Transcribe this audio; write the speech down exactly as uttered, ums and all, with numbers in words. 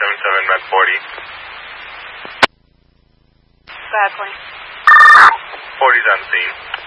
seven seven Med forty. Go ahead, point. forty's on scene.